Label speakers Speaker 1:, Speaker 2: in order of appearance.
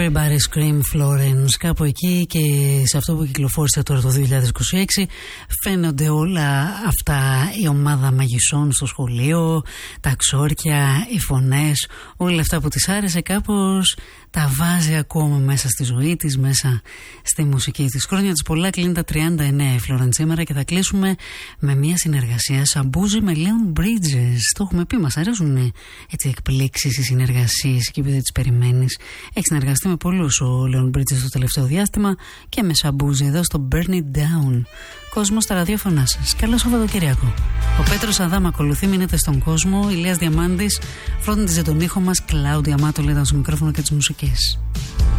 Speaker 1: Everybody Scream Florence. Κάπου εκεί και σε αυτό που κυκλοφόρησε τώρα το 2026 φαίνονται όλα αυτά, η ομάδα μαγισσών στο σχολείο, τα ξόρκια, οι φωνές, όλα αυτά που της άρεσε κάπως τα βάζει ακόμα μέσα στη ζωή της, μέσα στη μουσική της. Χρόνια της πολλά, κλείνει τα 39 η Florence σήμερα και θα κλείσουμε με μια συνεργασία σαμπούζι με Leon Bridges. Το έχουμε πει, μας αρέσουν έτσι εκπλήξεις, οι συνεργασίες εκεί που δεν τις περιμένεις. Έχει συνεργαστεί με πολλούς ο Leon Bridges το τελευταίο διάστημα και με σαμπούζι εδώ στο Burn It Down. Κόσμο στα ραδιόφωνά σας. Καλό Σαββατοκύριακο. Ο Πέτρος Αδάμ ακολουθεί, μείνετε στον κόσμο. Ηλίας Διαμάντης φρόντιζε τον ήχο μας. Κλάουδια Μάτολα ήταν στο μικρόφωνο και τις μουσικές.